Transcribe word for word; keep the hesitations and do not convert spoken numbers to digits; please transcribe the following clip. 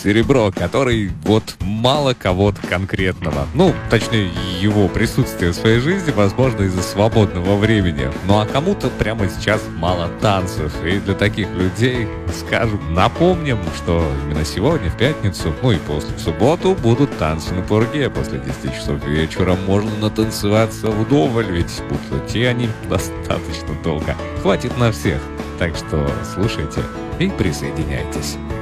Серебро, который вот мало кого-то конкретного. Ну, точнее, его присутствие в своей жизни, возможно, из-за свободного времени. Ну а кому-то прямо сейчас мало танцев. И для таких людей, скажем, напомним, что именно сегодня, в пятницу, ну и после в субботу, будут танцы на Пурге. После десяти часов вечера можно натанцеваться вдоволь, ведь будут идти они достаточно долго. Хватит на всех. Так что слушайте и присоединяйтесь.